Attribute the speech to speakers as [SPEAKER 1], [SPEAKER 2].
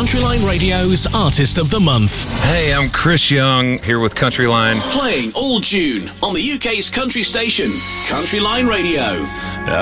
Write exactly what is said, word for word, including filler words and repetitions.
[SPEAKER 1] Countryline Radio's Artist of the Month.
[SPEAKER 2] Hey, I'm Chris Young, here with Countryline.
[SPEAKER 1] Playing all June on the U K's country station, Countryline Radio.